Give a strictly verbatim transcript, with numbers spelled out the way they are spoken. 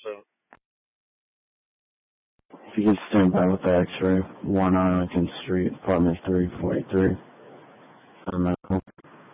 seven. If you can stand by with the X-ray, one Arlington Street, apartment three forty-three. I'm medical.